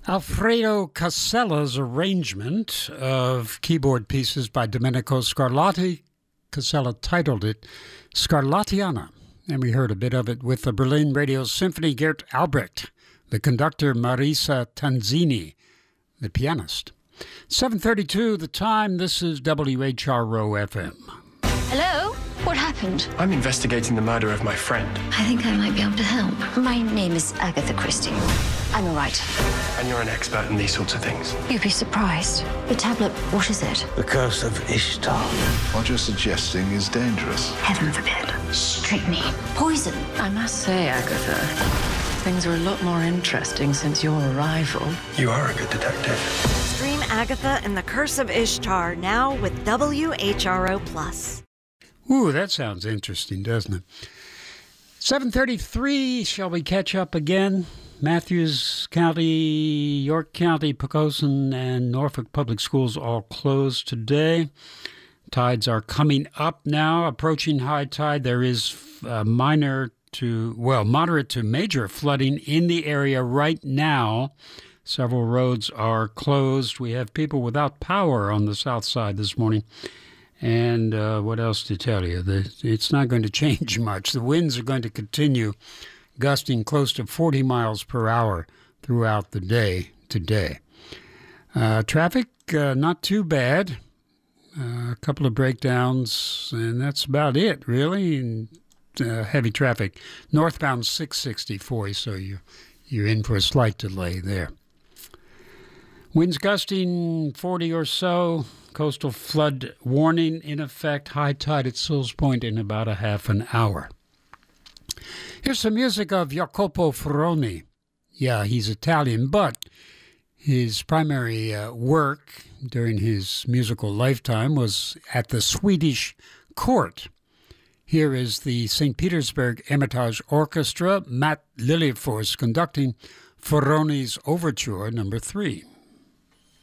Alfredo Casella's arrangement of keyboard pieces by Domenico Scarlatti. Casella titled it Scarlattiana, and we heard a bit of it with the Berlin Radio Symphony Gert Albrecht, the conductor Marisa Tanzini, the pianist. 7:32 the time. This is WHRO FM. Hello? What happened? I'm investigating the murder of my friend. I think I might be able to help. My name is Agatha Christie. I'm a writer. And you're an expert in these sorts of things. You'd be surprised. The tablet, what is it? The Curse of Ishtar. What you're suggesting is dangerous. Heaven forbid. Strychnine. Poison. I must say, Agatha, things are a lot more interesting since your arrival. You are a good detective. Stream Agatha and the Curse of Ishtar now with WHRO Plus. Ooh, that sounds interesting, doesn't it? 7:33, shall we catch up again? Matthews County, York County, Poquoson, and Norfolk Public Schools all closed today. Tides are coming up now, approaching high tide. There is moderate to major flooding in the area right now. Several roads are closed. We have people without power on the south side this morning. And what else to tell you? It's not going to change much. The winds are going to continue gusting close to 40 miles per hour throughout the day today. Traffic, not too bad. A couple of breakdowns, and that's about it, really. And, heavy traffic. Northbound 664, so you're in for a slight delay there. Winds gusting 40 or so. Coastal flood warning in effect. High tide at Sills Point in about a half an hour. Here's some music of Jacopo Foroni. Yeah, he's Italian, but his primary work during his musical lifetime was at the Swedish court. Here is the St. Petersburg Hermitage Orchestra, Matt Lilliefors conducting Foroni's Overture No. 3.